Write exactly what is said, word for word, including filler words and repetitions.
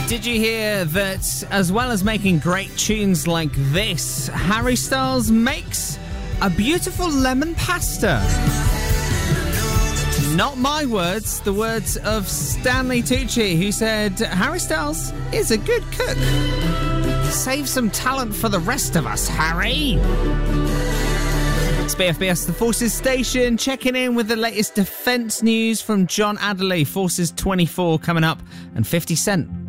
Did you hear that as well as making great tunes like this, Harry Styles makes a beautiful lemon pasta? Not my words, the words of Stanley Tucci, who said Harry Styles is a good cook. Save some talent for the rest of us, Harry. It's B F B S, the Forces Station, checking in with the latest defence news from John Adderley. Forces twenty-four coming up, and fifty Cent